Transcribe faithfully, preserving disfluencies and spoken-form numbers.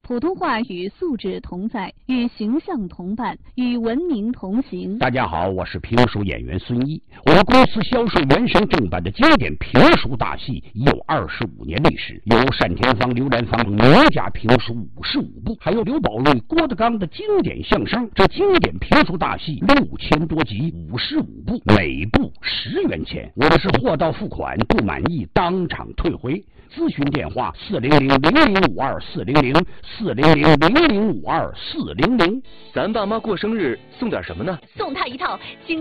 普通话与素质同在，与形象同伴，与文明同行。 大家好，我是评书演员孙一。我们公司销售原声正版的经典评书大戏已有二十五年历史，有单田芳、刘兰芳名家评书五十五部，还有刘宝瑞、郭德纲的经典相声。这经典评书大戏六千多集，五十五部，每部十元钱。我们是货到付款，不满意当场退回。咨询电话：四零零零零五二四零零四零零零零五二四零零。 咱爸妈过生日送点什么呢？ 送他一套精